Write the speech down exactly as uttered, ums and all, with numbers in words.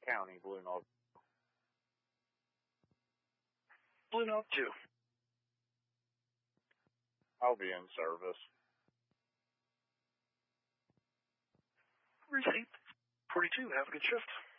County, Blue Note. Blue Note two. I'll be in service. Receipt. forty-two, have a good shift.